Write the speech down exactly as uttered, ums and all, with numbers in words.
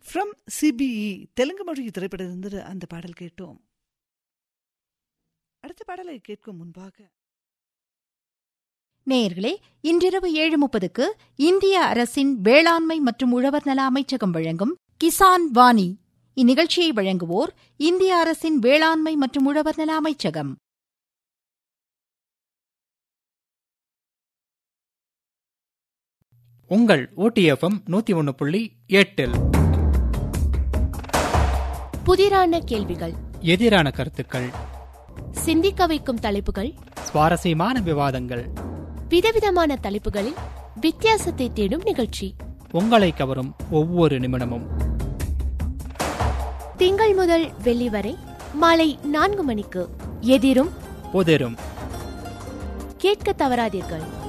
From CBE Telugu மொழி திரைப்படத்திலிருந்து அந்த பாடல் கேட்டோம். அடுத்த பாடலை கேட்கும் முன்பாக நேயர்களே, இன்றிரவு ஏழு முப்பதுக்கு இந்திய அரசின் வேளாண்மை மற்றும் உழவர் நல அமைச்சகம் வழங்கும் கிசான் வாணி. இந்நிகழ்ச்சியை வழங்குவோர் இந்திய அரசின் வேளாண்மை மற்றும் உழவர் நல அமைச்சகம். உங்கள் ஓடிஎஃப்எம் நூத்தி ஒன்னு புள்ளி எட்டில் புதிரான கேள்விகள், எதிரான கருத்துக்கள், சிந்திக்க வைக்கும் தலைப்புகள், சுவாரஸ்யமான விவாதங்கள், விதவிதமான தலைப்புகளில் வித்தியாசத்தை தேடும் நிகழ்ச்சி, உங்களை கவரும் ஒவ்வொரு நிமிடமும். திங்கள் முதல் வெள்ளி வரை மாலை நான்கு மணிக்கு எதிரும் புதிரும். கேட்க தவறாதீர்கள்.